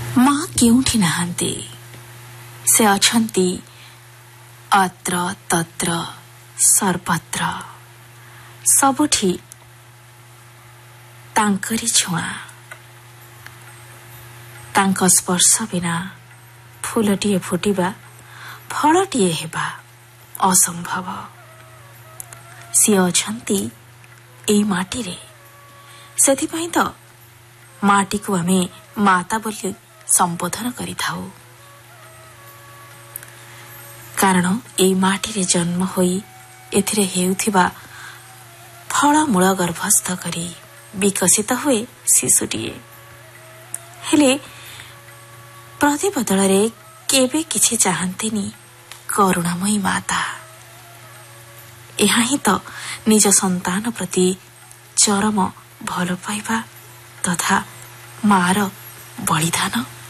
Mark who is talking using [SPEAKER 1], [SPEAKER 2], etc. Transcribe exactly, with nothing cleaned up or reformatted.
[SPEAKER 1] ମା କେଉଁଠି ନାହାନ୍ତି, ସେ ଅଛନ୍ତି ଅତ୍ର ତତ୍ର ସର୍ବତ୍ର, ସବୁଠି ତାଙ୍କରି ଛୁଆଁ। ତାଙ୍କ ସ୍ପର୍ଶ ବିନା ଫୁଲଟିଏ ଫୁଟିବା, ଫଳଟିଏ ହେବା ଅସମ୍ଭବ। ସିଏ ଅଛନ୍ତି ଏଇ ମାଟିରେ, ସେଥିପାଇଁ ତ ମାଟିକୁ ଆମେ ମାତା ବୋଲି ସମ୍ବୋଧନ କରିଥାଉ। କାରଣ ଏଇ ମାଟିରେ ଜନ୍ମ ହୋଇ ଏଥିରେ ହେଉଥିବା ଫଳମୂଳ ଗର୍ଭସ୍ଥ କରି ବିକଶିତ ହୁଏ ଶିଶୁଟିଏ। ହେଲେ ପ୍ରତିବଦଳରେ କେବେ କିଛି ଚାହାନ୍ତିନି କରୁଣାମୟୀ ମାତା। ଏହା ହିଁ ତ ନିଜ ସନ୍ତାନ ପ୍ରତି ଚରମ ଭଲ ପାଇବା ତଥା ମାର ବଳିଦାନ।